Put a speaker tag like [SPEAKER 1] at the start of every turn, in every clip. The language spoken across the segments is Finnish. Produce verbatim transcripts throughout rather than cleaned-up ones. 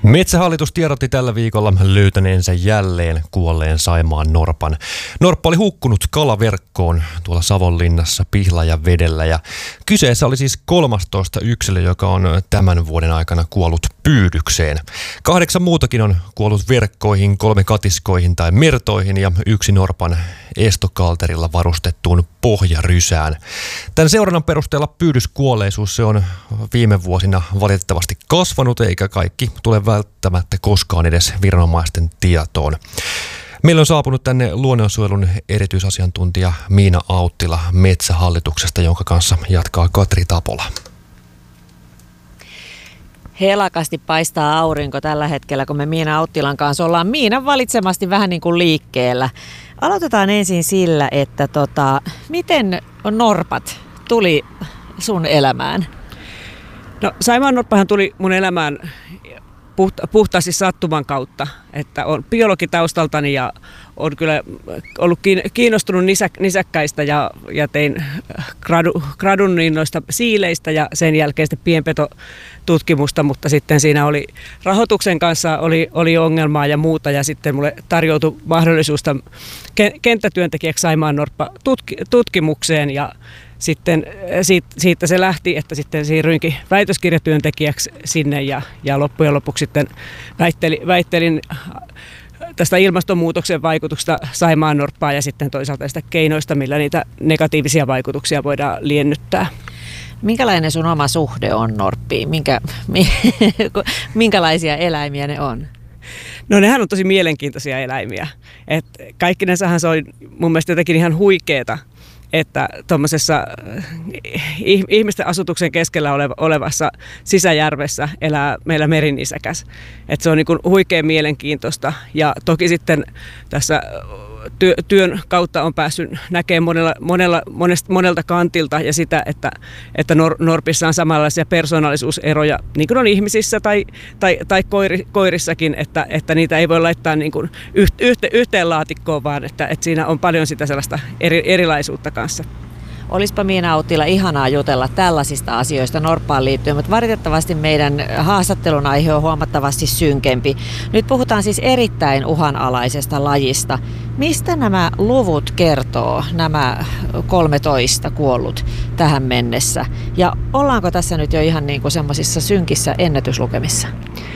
[SPEAKER 1] Metsähallitus tiedotti tällä viikolla löytäneensä jälleen kuolleen Saimaan norpan. Norppa oli hukkunut kalaverkkoon tuolla Savonlinnassa Pihlajavedellä ja kyseessä oli siis kolmastoista yksilö, joka on tämän vuoden aikana kuollut pyydykseen. Kahdeksan muutakin on kuollut verkkoihin, kolme katiskoihin tai mertoihin ja yksi norpan estokalterilla varustettuun pohjarysään. Tämän seurannan perusteella pyydyskuolleisuus se on viime vuosina valitettavasti kasvanut eikä kaikki tule välttämättä koskaan edes viranomaisten tietoon. Meillä on saapunut tänne luonnonsuojelun erityisasiantuntija Miina Auttila Metsähallituksesta, jonka kanssa jatkaa Katri Tapola.
[SPEAKER 2] Helakasti paistaa aurinko tällä hetkellä, kun me Miina Auttilan kanssa ollaan Miinan valitsemasti vähän niin kuin liikkeellä. Aloitetaan ensin sillä, että tota, miten norpat tuli sun elämään?
[SPEAKER 3] No, Saimaannorppahan tuli mun elämään puhta, puhtaasti sattuman kautta, että on biologitaustaltani ja olen kyllä ollut kiinnostunut nisä, nisäkkäistä ja, ja tein gradu, gradun niin noista siileistä ja sen jälkeen sitten pienpetotutkimusta, mutta sitten siinä oli rahoituksen kanssa oli, oli ongelmaa ja muuta ja sitten mulle tarjoutui mahdollisuus kenttätyöntekijäksi Saimaannorppa tutki, tutkimukseen ja sitten siitä, siitä se lähti, että sitten siirryinkin väitöskirjatyöntekijäksi sinne ja, ja loppujen lopuksi sitten väittelin, väittelin tästä ilmastonmuutoksen vaikutuksesta Saimaannorppaa ja sitten toisaalta näistä keinoista, millä niitä negatiivisia vaikutuksia voidaan liennyttää.
[SPEAKER 2] Minkälainen sun oma suhde on norppiin? Minkä, minkälaisia eläimiä ne on?
[SPEAKER 3] No nehän on tosi mielenkiintoisia eläimiä. Et kaikkinensahan se on mun mielestä jotenkin ihan huikeeta, että tuommoisessa ihmisten asutuksen keskellä olevassa sisäjärvessä elää meillä merinisäkäs. Että se on niin kuin huikean mielenkiintoista ja toki sitten tässä työn kautta on päässyt näkemään monella, monella, monesta, monelta kantilta ja sitä, että, että nor, norpissa on samanlaisia persoonallisuuseroja, niin kuin on ihmisissä tai, tai, tai koiri, koirissakin, että, että niitä ei voi laittaa niin kuin yhteen, yhteen laatikkoon, vaan että, että siinä on paljon sitä sellaista eri, erilaisuutta kanssa.
[SPEAKER 2] Olispa Miina Auttila ihanaa jutella tällaisista asioista norppaan liittyen, mutta valitettavasti meidän haastattelun aihe on huomattavasti synkempi. Nyt puhutaan siis erittäin uhanalaisesta lajista. Mistä nämä luvut kertoo, nämä kolmetoista kuollut tähän mennessä? Ja ollaanko tässä nyt jo ihan niin kuin semmoisissa synkissä ennätyslukemissa?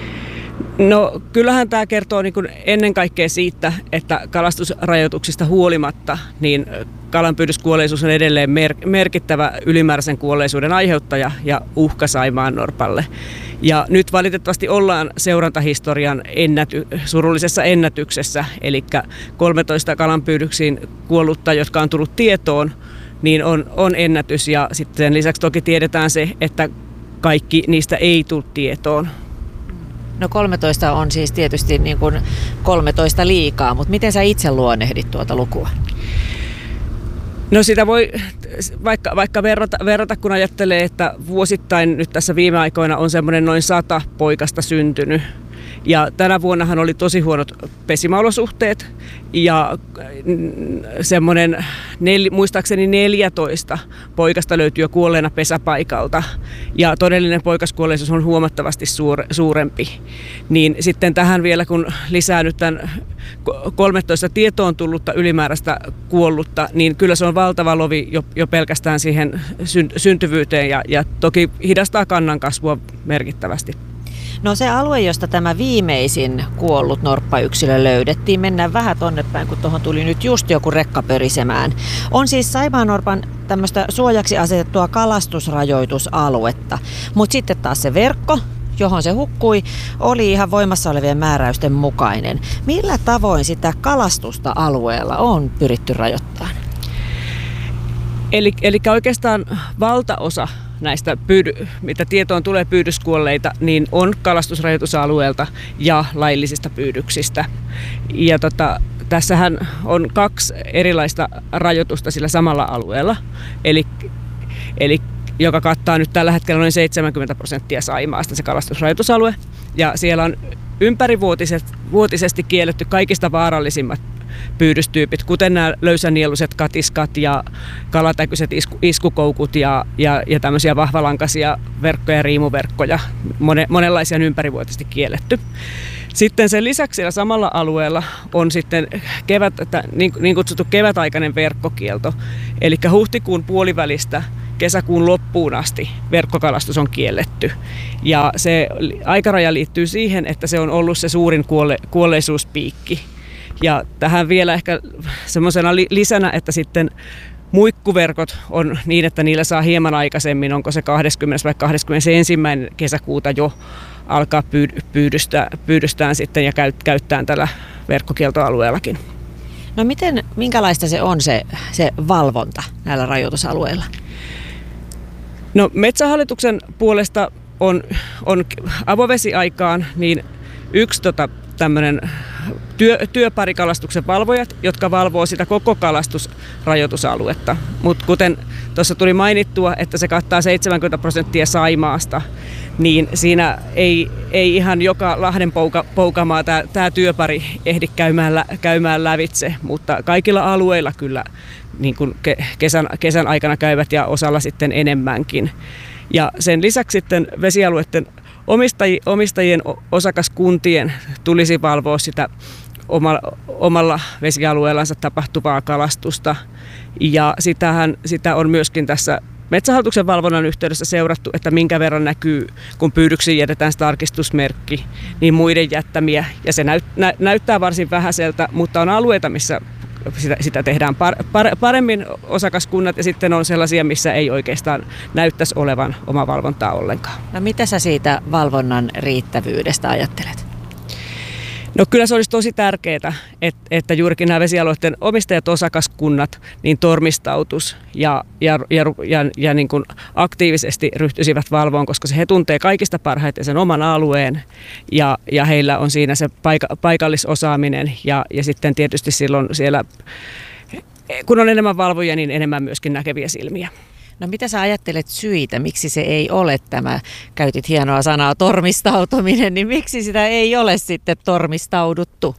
[SPEAKER 3] No kyllähän tämä kertoo niin kuin ennen kaikkea siitä, että kalastusrajoituksista huolimatta niin kalanpyydyskuolleisuus on edelleen mer- merkittävä ylimääräisen kuolleisuuden aiheuttaja ja uhka Saimaannorpalle. Ja nyt valitettavasti ollaan seurantahistorian ennäty- surullisessa ennätyksessä, eli kolmetoista kalanpyydyksiin kuollutta, jotka on tullut tietoon, niin on, on ennätys ja sitten lisäksi toki tiedetään se, että kaikki niistä ei tule tietoon.
[SPEAKER 2] No kolmetoista on siis tietysti niin kuin kolmetoista liikaa, mutta miten sä itse luonnehdit tuota lukua?
[SPEAKER 3] No sitä voi vaikka, vaikka verrata, verrata, kun ajattelee, että vuosittain nyt tässä viime aikoina on semmoinen noin sata poikasta syntynyt. Ja tänä vuonnahan oli tosi huonot pesimäolosuhteet ja semmoinen nel, muistaakseni neljätoista poikasta löytyy jo kuolleena pesäpaikalta ja todellinen poikaskuolleisuus on huomattavasti suure, suurempi. Niin sitten tähän vielä kun lisää nyt tämän kolmetoista tietoon tullutta ylimääräistä kuollutta, niin kyllä se on valtava lovi jo, jo pelkästään siihen syntyvyyteen ja, ja toki hidastaa kannan kasvua merkittävästi.
[SPEAKER 2] No se alue, josta tämä viimeisin kuollut norppayksilö löydettiin, mennään vähän tonne päin, kun tuohon tuli nyt just joku rekka pörisemään. On siis Saimaannorpan tämmöistä suojaksi asetettua kalastusrajoitusaluetta, mutta sitten taas se verkko, johon se hukkui, oli ihan voimassa olevien määräysten mukainen. Millä tavoin sitä kalastusta alueella on pyritty rajoittamaan?
[SPEAKER 3] Eli, eli oikeastaan valtaosa näistä, pyydy, mitä tietoon tulee pyydyskuolleita, niin on kalastusrajoitusalueelta ja laillisista pyydyksistä. Ja tota, tässähän on kaksi erilaista rajoitusta sillä samalla alueella. Eli, eli joka kattaa nyt tällä hetkellä noin seitsemänkymmentä prosenttia Saimaasta se kalastusrajoitusalue. Ja siellä on ympärivuotisesti kielletty kaikista vaarallisimmat pyydystyypit, kuten nämä löysänieluiset katiskat ja kalatäkyset isku, iskukoukut ja, ja, ja tämmöisiä vahvalankaisia verkkoja ja riimuverkkoja. Mone, monenlaisia on ympärivuotisesti kielletty. Sitten sen lisäksi siellä samalla alueella on sitten kevät, niin, niin kutsuttu kevätaikainen verkkokielto, eli huhtikuun puolivälistä kesäkuun loppuun asti verkkokalastus on kielletty. Ja se aikaraja liittyy siihen, että se on ollut se suurin kuolle, kuolleisuuspiikki. Ja tähän vielä ehkä semmoisena lisänä, että sitten muikkuverkot on niin, että niillä saa hieman aikaisemmin, onko se kaksikymmentä vai kahdeskymmenesensimmäinen kesäkuuta jo alkaa pyydystää, pyydystään sitten ja käyttää tällä verkkokieltoalueellakin.
[SPEAKER 2] No miten, minkälaista se on se, se valvonta näillä rajoitusalueilla?
[SPEAKER 3] No Metsähallituksen puolesta on, on avovesiaikaan niin yksi tota, tämmöinen työ, työparikalastuksen valvojat, jotka valvoo sitä koko kalastusrajoitusaluetta. Mutta kuten tuossa tuli mainittua, että se kattaa seitsemänkymmentä prosenttia Saimaasta, niin siinä ei, ei ihan joka Lahden pouka, poukamaa tämä työpari ehdi käymään, lä, käymään lävitse, mutta kaikilla alueilla kyllä niin kuin kesän, kesän aikana käyvät ja osalla sitten enemmänkin. Ja sen lisäksi sitten vesialueiden omistajien, omistajien osakaskuntien tulisi valvoa sitä omalla, omalla vesialueellansa tapahtuvaa kalastusta. Ja sitähän, sitä on myöskin tässä Metsähallituksen valvonnan yhteydessä seurattu, että minkä verran näkyy, kun pyydyksiin jätetään tarkistusmerkki, niin muiden jättämiä. Ja se näyt, nä, näyttää varsin vähäiseltä, mutta on alueita, missä sitä, sitä tehdään par, par, paremmin osakaskunnat, ja sitten on sellaisia, missä ei oikeastaan näyttäisi olevan oma valvontaa ollenkaan.
[SPEAKER 2] No mitä sä siitä valvonnan riittävyydestä ajattelet?
[SPEAKER 3] No kyllä se olisi tosi tärkeää, että, että juurikin nämä vesialueiden omistajat, osakaskunnat, niin tormistautus ja, ja, ja, ja, ja niin kuin aktiivisesti ryhtyisivät valvoon, koska se he tuntee kaikista parhaiten sen oman alueen ja, ja heillä on siinä se paika, paikallisosaaminen ja, ja sitten tietysti silloin siellä, kun on enemmän valvoja, niin enemmän myöskin näkeviä silmiä.
[SPEAKER 2] No mitä sä ajattelet syitä, miksi se ei ole tämä, käytit hienoa sanaa tormistautuminen, niin miksi sitä ei ole sitten tormistauduttu?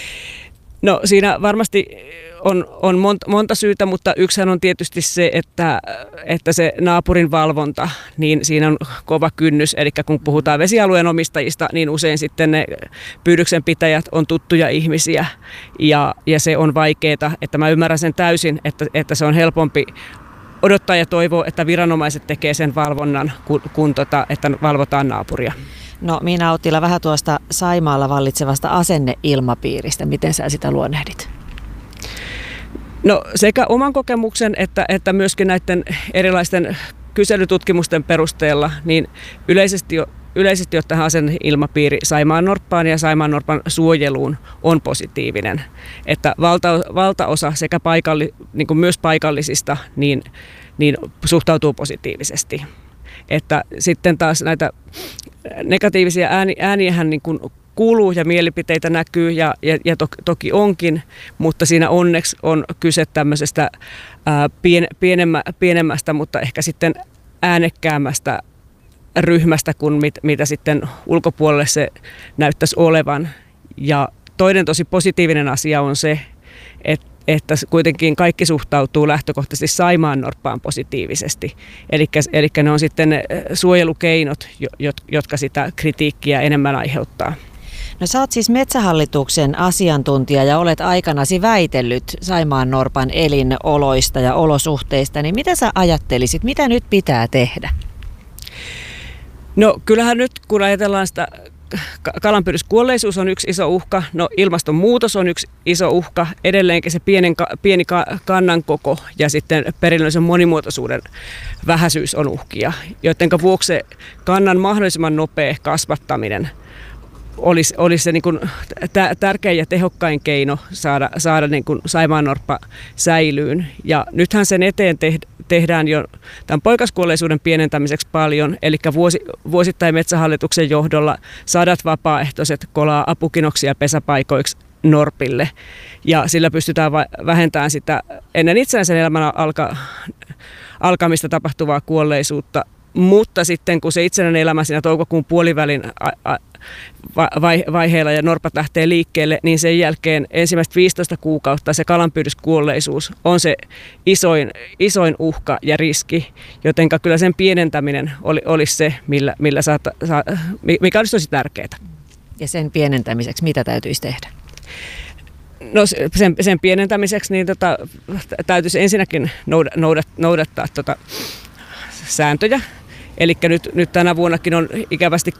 [SPEAKER 3] No siinä varmasti on, on monta, monta syytä, mutta yksihän on tietysti se, että, että se naapurin valvonta, niin siinä on kova kynnys. Eli kun puhutaan vesialueen omistajista, niin usein sitten ne pyydyksen pitäjät on tuttuja ihmisiä ja, ja se on vaikeaa. Että mä ymmärrän sen täysin, että, että se on helpompi odottaa ja toivoo, että viranomaiset tekee sen valvonnan, kun, kun tota, että valvotaan naapuria.
[SPEAKER 2] No Miina Uttila, vähän tuosta Saimaalla vallitsevasta asenneilmapiiristä. Miten sä sitä luonnehdit?
[SPEAKER 3] No sekä oman kokemuksen että, että myöskin näiden erilaisten kyselytutkimusten perusteella, niin yleisesti jo Yleisesti ottaen asenneilmapiiri Saimaannorppaan ja Saimaannorpan suojeluun on positiivinen. Että valta, valtaosa sekä paikalli, niin kuin myös paikallisista niin, niin suhtautuu positiivisesti. Että sitten taas näitä negatiivisia ääni, ääniähän niin kuin kuuluu ja mielipiteitä näkyy ja, ja, ja to, toki onkin, mutta siinä onneksi on kyse tämmöisestä ää, pien, pienemmä, pienemmästä, mutta ehkä sitten äänekkäämmästä ryhmästä kuin mit, mitä sitten ulkopuolelle se näyttäisi olevan. Ja toinen tosi positiivinen asia on se, että, että kuitenkin kaikki suhtautuu lähtökohtaisesti Saimaannorppaan positiivisesti. Eli ne on sitten ne suojelukeinot, jotka sitä kritiikkiä enemmän aiheuttaa.
[SPEAKER 2] No sä oot siis Metsähallituksen asiantuntija ja olet aikanasi väitellyt Saimaannorpan elinoloista ja olosuhteista, niin mitä sä ajattelisit, mitä nyt pitää tehdä?
[SPEAKER 3] No kyllähän nyt, kun ajatellaan sitä kalanpyydyskuolleisuus on yksi iso uhka, no ilmastonmuutos on yksi iso uhka, edelleenkin se pienen, pieni kannan koko ja sitten perinnöllisen monimuotoisuuden vähäisyys on uhkia, joiden vuoksi kannan mahdollisimman nopea kasvattaminen olisi, olisi se niin kuin tärkein ja tehokkain keino saada, saada niin kuin saimaannorppa säilyyn. Ja nythän sen eteen tehdään jo tämän poikaskuolleisuuden pienentämiseksi paljon, eli vuosi, vuosittain Metsähallituksen johdolla sadat vapaaehtoiset kolaa apukinoksia pesäpaikoiksi norpille. Ja sillä pystytään vähentämään sitä ennen itseään sen elämän alka, alkamista tapahtuvaa kuolleisuutta. Mutta sitten kun se itsenäinen elämä siinä toukokuun puolivälin a, a, vai, vaiheella ja norpat lähtee liikkeelle, niin sen jälkeen ensimmäiset viisitoista kuukautta se kalanpyydyskuolleisuus on se isoin, isoin uhka ja riski, jotenka kyllä sen pienentäminen oli, olisi se, millä, millä saata, saa, mikä olisi tosi tärkeää.
[SPEAKER 2] Ja sen pienentämiseksi mitä täytyisi tehdä?
[SPEAKER 3] No sen, sen pienentämiseksi niin tota, täytyisi ensinnäkin noudat, noudat, noudattaa tota, sääntöjä. Eli nyt, nyt tänä vuonnakin on ikävästi